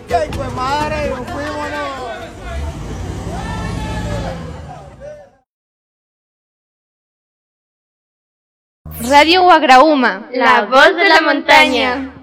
¡Ay, pues madre! ¡Nos fuimos! Radio Guagraúma, la voz de la montaña.